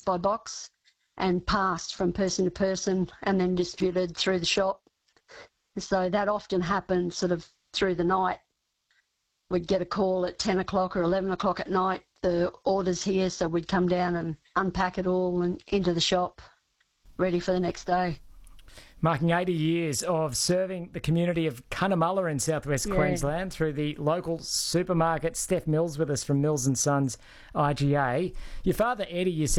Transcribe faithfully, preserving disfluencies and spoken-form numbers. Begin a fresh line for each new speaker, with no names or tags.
by box and passed from person to person and then distributed through the shop. So that often happened sort of through the night. We'd get a call at ten o'clock or eleven o'clock at night, the order's here, so we'd come down and unpack it all and into the shop, ready for the next day.
Marking eighty years of serving the community of Cunnamulla in southwest
Yeah.
Queensland through the local supermarket. Steph Mills with us from Mills and Sons I G A. Your father, Eddie, you said